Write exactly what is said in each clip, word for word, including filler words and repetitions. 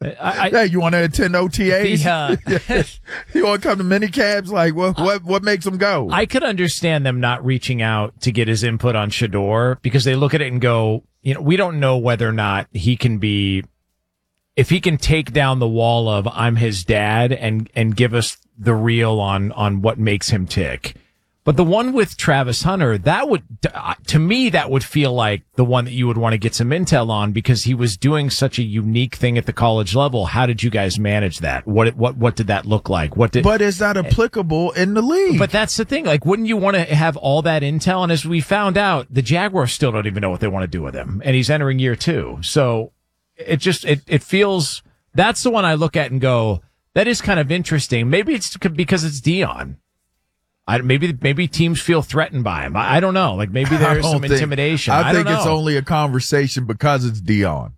I, I, hey, you want to attend O T As? Yeah. You want to come to mini cabs? Like, what, what, what makes them go? I could understand them not reaching out to get his input on Shedeur because they look at it and go, you know, we don't know whether or not he can be, if he can take down the wall of I'm his dad and, and give us the real on, on what makes him tick. But the one with Travis Hunter, that would, to me, that would feel like the one that you would want to get some intel on because he was doing such a unique thing at the college level. How did you guys manage that? What, what, what did that look like? What did, but is that applicable in the league? But that's the thing. Like, wouldn't you want to have all that intel? And as we found out, the Jaguars still don't even know what they want to do with him. And he's entering year two. So it just, it, it feels, that's the one I look at and go, that is kind of interesting. Maybe it's because it's Deion. I, maybe maybe teams feel threatened by him. I, I don't know. Like maybe there's some think, intimidation. I, I think don't it's know. only a conversation because it's Deion.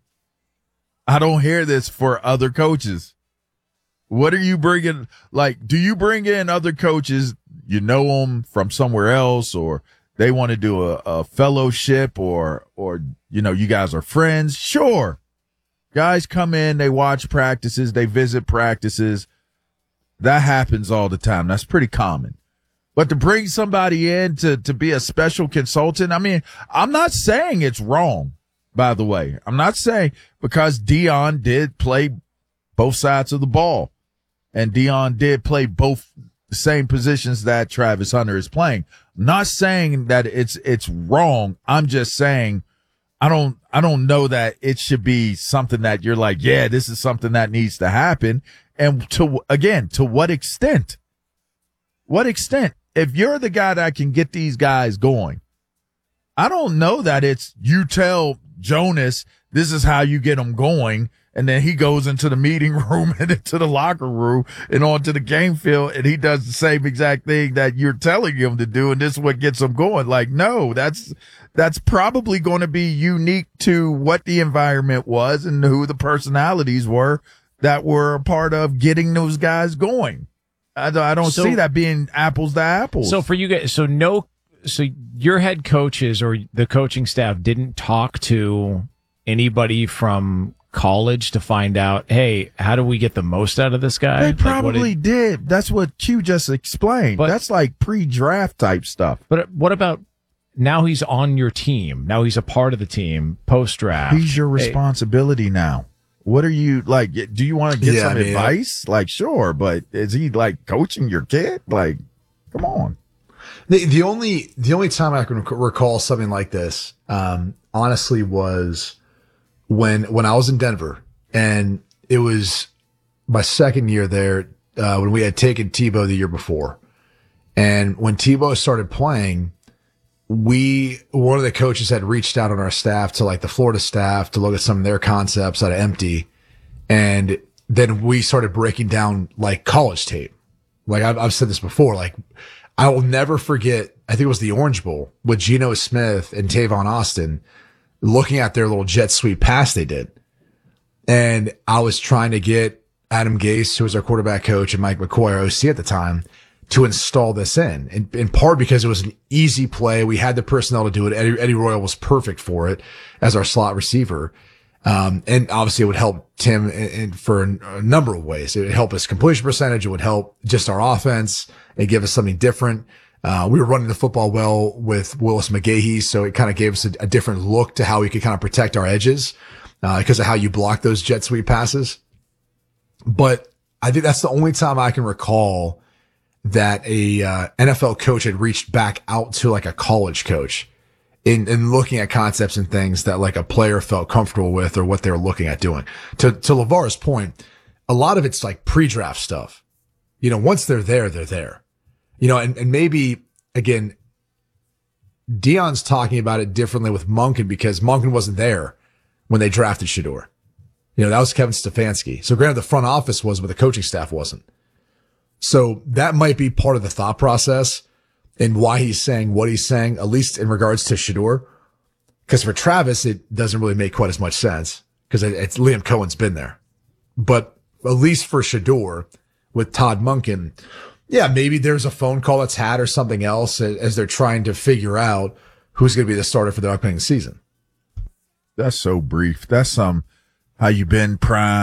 I don't hear this for other coaches. What are you bringing? Like, do you bring in other coaches? You know them from somewhere else, or they want to do a, a fellowship, or or you know you guys are friends. Sure, guys come in, they watch practices, they visit practices. That happens all the time. That's pretty common. But to bring somebody in to, to be a special consultant, I mean, I'm not saying it's wrong, by the way. I'm not saying because Deion did play both sides of the ball and Deion did play both the same positions that Travis Hunter is playing. I'm not saying that it's, it's wrong. I'm just saying I don't, I don't know that it should be something that you're like, yeah, this is something that needs to happen. And to, again, to what extent? What extent? If you're the guy that can get these guys going, I don't know that it's you tell Jonas this is how you get them going, and then he goes into the meeting room and into the locker room and onto the game field, and he does the same exact thing that you're telling him to do, and this is what gets them going. Like, no, that's that's probably going to be unique to what the environment was and who the personalities were that were a part of getting those guys going. I don't, I don't so, see that being apples to apples. So for you guys, so no, so your head coaches or the coaching staff didn't talk to anybody from college to find out, hey, how do we get the most out of this guy? They like, probably did, did. That's what Q just explained. But, That's like pre-draft type stuff. But what about now he's on your team? Now he's a part of the team post-draft. He's your responsibility hey. now. What are you like? Do you want to get yeah, some I mean, advice? Like, sure, but is he like coaching your kid? Like, come on. The the only the only time I can recall something like this, um, honestly, was when when I was in Denver, and it was my second year there uh, when we had taken Tebow the year before, and when Tebow started playing, we, one of the coaches had reached out on our staff to like the Florida staff to look at some of their concepts out of empty. And then we started breaking down like college tape. Like I've, I've said this before, like I will never forget, I think it was the Orange Bowl with Geno Smith and Tavon Austin looking at their little jet sweep pass they did. And I was trying to get Adam Gase, who was our quarterback coach, and Mike McCoy, our O C at the time, to install this in, in, in part because it was an easy play. We had the personnel to do it. Eddie, Eddie Royal was perfect for it as our slot receiver. Um, and obviously it would help Tim in, in, for a number of ways. It would help us completion percentage. It would help just our offense and give us something different. Uh, we were running the football well with Willis McGahee, so it kind of gave us a, a different look to how we could kind of protect our edges, uh, because of how you block those jet sweep passes. But I think that's the only time I can recall that a uh, N F L coach had reached back out to like a college coach in, in looking at concepts and things that like a player felt comfortable with or what they were looking at doing. To, to LeVar's point, a lot of it's like pre-draft stuff. You know, once they're there, they're there. You know, and, and maybe again, Deion's talking about it differently with Monken because Monken wasn't there when they drafted Shedeur. You know, that was Kevin Stefanski. So granted, the front office was, but the coaching staff wasn't. So that might be part of the thought process and why he's saying what he's saying, at least in regards to Shedeur. Because for Travis, it doesn't really make quite as much sense because it's Liam Cohen's been there. But at least for Shedeur with Todd Monken, yeah, maybe there's a phone call that's had or something else as they're trying to figure out who's going to be the starter for the upcoming season. That's so brief. That's um, how you been, Prime.